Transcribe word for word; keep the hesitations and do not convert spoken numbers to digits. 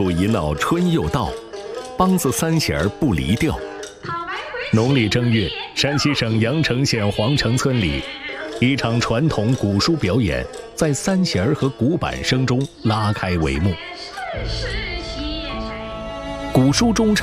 鼓一闹春又到，梆子三弦儿不离调。农历正月，山西省阳城县黄城村里，一场传统鼓书表演在三弦儿和鼓板声中拉开帷幕。鼓书中唱